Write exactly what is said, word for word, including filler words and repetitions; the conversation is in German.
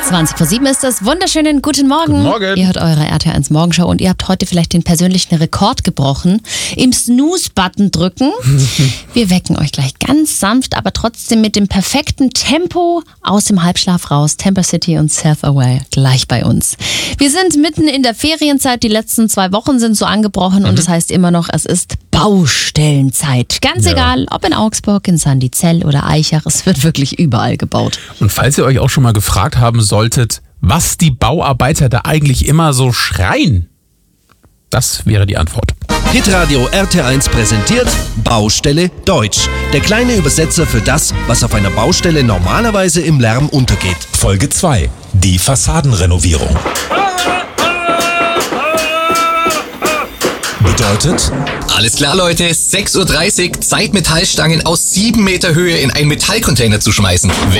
zwanzig vor sieben ist es. Wunderschönen guten Morgen. Guten Morgen. Ihr hört eure R T L eins Morgenshow und ihr habt heute vielleicht den persönlichen Rekord gebrochen. Im Snooze-Button drücken. Wir wecken euch gleich ganz sanft, aber trotzdem mit dem perfekten Tempo aus dem Halbschlaf raus. Temper City und Self-Aware gleich bei uns. Wir sind mitten in der Ferienzeit. Die letzten zwei Wochen sind so angebrochen mhm. und das heißt immer noch, es ist Baustellenzeit. Ganz ja. egal, ob in Augsburg, in Sandizell oder Eichach, es wird wirklich überall gebaut. Und falls ihr euch auch schon mal gefragt haben solltet, was die Bauarbeiter da eigentlich immer so schreien, das wäre die Antwort. Hitradio R T eins präsentiert Baustelle Deutsch. Der kleine Übersetzer für das, was auf einer Baustelle normalerweise im Lärm untergeht. Folge zwei. Die Fassadenrenovierung. Bedeutet? Alles klar, Leute. sechs Uhr dreißig. Zeit, Metallstangen aus sieben Meter Höhe in einen Metallcontainer zu schmeißen.